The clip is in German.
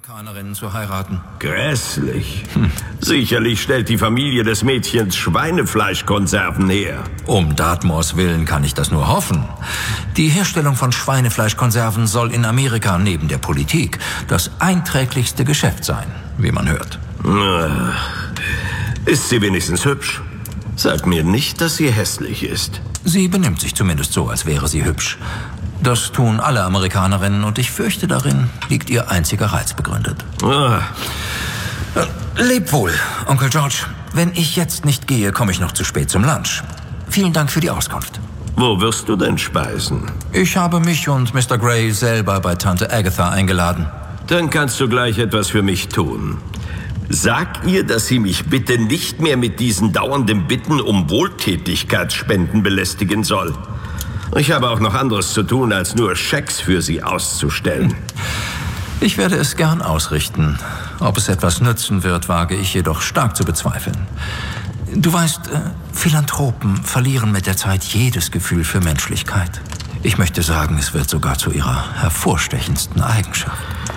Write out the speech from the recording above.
Amerikanerinnen zu heiraten. Grässlich. Sicherlich stellt die Familie des Mädchens Schweinefleischkonserven her. Um Dartmoors Willen kann ich das nur hoffen. Die Herstellung von Schweinefleischkonserven soll in Amerika neben der Politik das einträglichste Geschäft sein, wie man hört. Ist sie wenigstens hübsch? Sag mir nicht, dass sie hässlich ist. Sie benimmt sich zumindest so, als wäre sie hübsch. Das tun alle Amerikanerinnen und ich fürchte, darin liegt ihr einziger Reiz begründet. Leb wohl, Onkel George. Wenn ich jetzt nicht gehe, komme ich noch zu spät zum Lunch. Vielen Dank für die Auskunft. Wo wirst du denn speisen? Ich habe mich und Mr. Gray selber bei Tante Agatha eingeladen. Dann kannst du gleich etwas für mich tun. Sag ihr, dass sie mich bitte nicht mehr mit diesen dauernden Bitten um Wohltätigkeitsspenden belästigen soll. Ich habe auch noch anderes zu tun, als nur Schecks für sie auszustellen. Ich werde es gern ausrichten. Ob es etwas nützen wird, wage ich jedoch stark zu bezweifeln. Du weißt, Philanthropen verlieren mit der Zeit jedes Gefühl für Menschlichkeit. Ich möchte sagen, es wird sogar zu ihrer hervorstechendsten Eigenschaft.